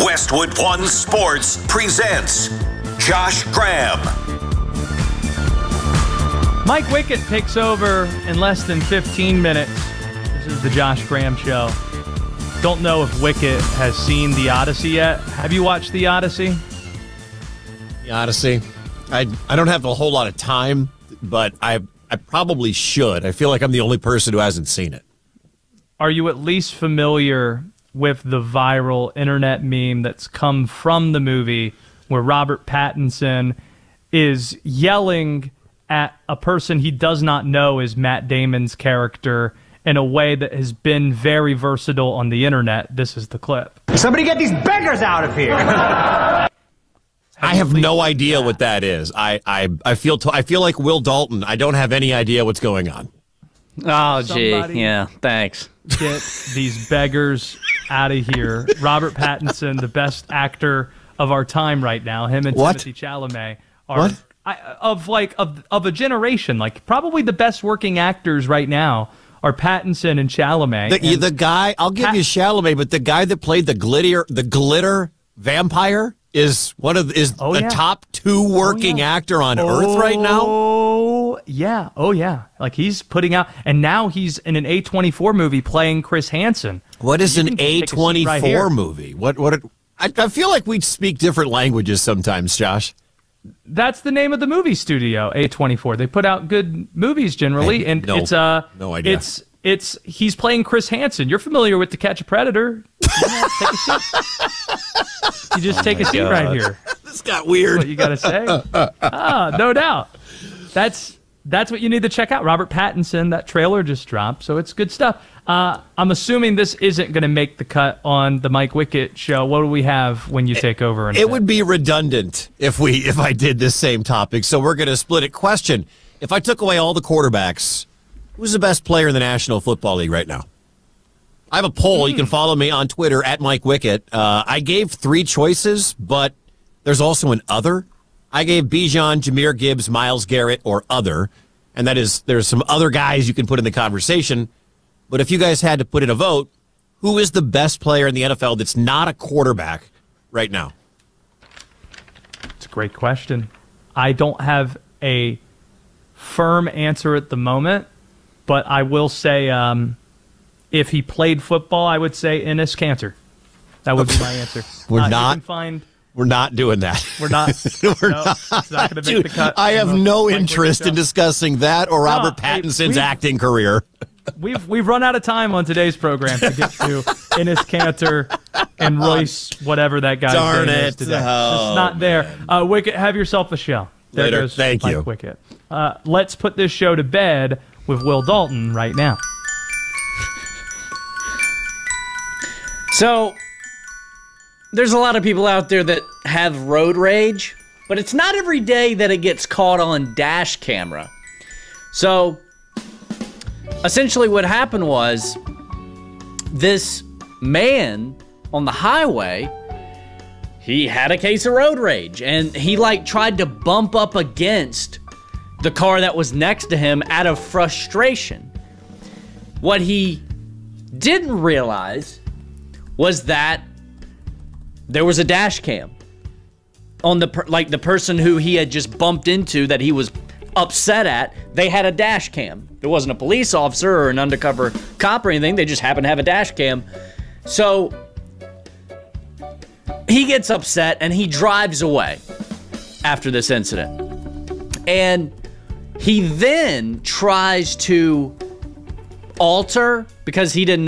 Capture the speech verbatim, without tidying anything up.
Westwood One Sports presents Josh Graham. Mike Wickett takes over in less than fifteen minutes. This is the Josh Graham Show. Don't know if Wickett has seen The Odyssey yet. Have you watched The Odyssey? The Odyssey? I I don't have a whole lot of time, but I I probably should. I feel like I'm the only person who hasn't seen it. Are you at least familiar with the viral internet meme that's come from the movie where Robert Pattinson is yelling at a person he does not know is Matt Damon's character in a way that has been very versatile on the internet? This is the clip. Somebody get these beggars out of here! I have no idea what that is. I I, I feel t- I feel like Will Dalton. I don't have any idea what's going on. Oh, gee. Somebody Yeah, thanks. Get these beggars out of here. Robert Pattinson, the best actor of our time right now, him and What? Timothée Chalamet are What? I, of like of of a generation, like probably the best working actors right now are Pattinson and Chalamet. The, and the guy, I'll give Pat- you Chalamet, but the guy that played the glitter the glitter vampire is one of is Oh, the yeah. top two working Oh, yeah. actor on earth right now. Oh yeah, oh yeah. Like he's putting out, and now he's in an A twenty-four movie playing Chris Hansen. What is You an can A take a seat right here. twenty-four movie? What what? It, I, I feel like we speak different languages sometimes, Josh. That's the name of the movie studio, A twenty-four. They put out good movies generally, Hey, and no- it's uh, no idea. It's it's he's playing Chris Hansen. You're familiar with To Catch a Predator? Yeah, take a seat. You just take a seat God. right here. This got That's weird. what you got to say. Ah, no doubt. That's that's what you need to check out. Robert Pattinson. That trailer just dropped, so it's good stuff. Uh, I'm assuming this isn't going to make the cut on the Mike Wickett show. What do we have when you take over? In a It bit? would be redundant if we if I did this same topic. So we're going to split it. Question: if I took away all the quarterbacks, who's the best player in the National Football League right now? I have a poll. You can follow me on Twitter at Mike Wickett. Uh, I gave three choices, but there's also an other. I gave Bijan, Jahmyr Gibbs, Myles Garrett, or other, and that is there's some other guys you can put in the conversation. But if you guys had to put in a vote, who is the best player in the N F L that's not a quarterback right now? It's a great question. I don't have a firm answer at the moment, but I will say um, if he played football, I would say Enes Kanter. That would be my answer. We're Uh, you not- can find. We're not doing that. We're not. We're no, not. It's not going to make Dude, the cut. I have on the no Mike Wickett interest show. in discussing that or Robert hey, Pattinson's we've- acting career. We've we've run out of time on today's program to get to Enes Kanter and Royce, whatever that guy's Darn name is it. today. Oh, it's not there. Uh, Wickett, have yourself a show. There Later. goes Thank Mike you. Wickett. Uh, let's put this show to bed with Will Dalton right now. So, there's a lot of people out there that have road rage, but it's not every day that it gets caught on dash camera. So, essentially what happened was this man on the highway, he had a case of road rage, and he like tried to bump up against the car that was next to him out of frustration. What he didn't realize was that there was a dash cam on the per- like the person who he had just bumped into that he was upset at. They had a dash cam. There wasn't a police officer or an undercover cop or anything. They just happened to have a dash cam. So he gets upset and he drives away after this incident. And he then tries to alter because he didn't